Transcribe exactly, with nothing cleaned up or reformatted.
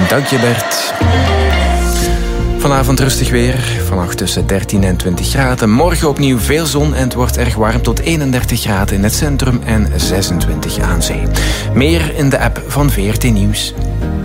Dank je, Bert. Vanavond rustig weer. Vannacht tussen dertien en twintig graden. Morgen opnieuw veel zon en het wordt erg warm tot eenendertig graden in het centrum en zesentwintig aan zee. Meer in de app van V R T Nieuws.